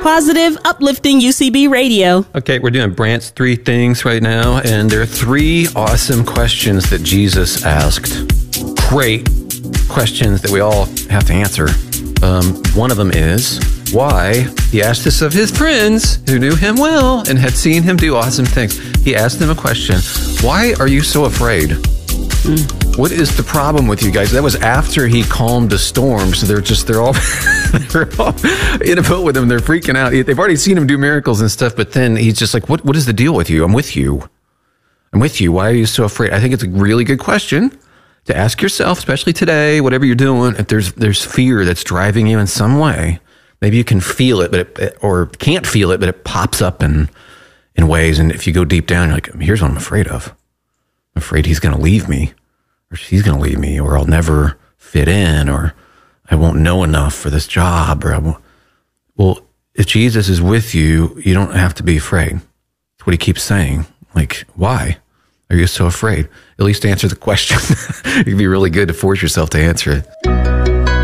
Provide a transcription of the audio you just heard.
positive, uplifting UCB radio. Okay, we're doing Brant's 3 things right now, and there are 3 awesome questions that Jesus asked. Great questions that we all have to answer. One of them is why he asked this of his friends who knew him well and had seen him do awesome things. He asked them a question. Why are you so afraid? What is the problem with you guys? That was after he calmed the storm. So they're all in a boat with him. They're freaking out. They've already seen him do miracles and stuff. But then he's just like, what is the deal with you? I'm with you. I'm with you. Why are you so afraid? I think it's a really good question to ask yourself, especially today, whatever you're doing. If there's fear that's driving you in some way, maybe you can feel it, or can't feel it, but it pops up in ways. And if you go deep down, you're like, here's what I'm afraid of. I'm afraid he's going to leave me, or she's going to leave me, or I'll never fit in, or I won't know enough for this job, or I won't. Well, if Jesus is with you, you don't have to be afraid. That's what he keeps saying. Like, why are you so afraid? At least answer the question. It'd be really good to force yourself to answer it.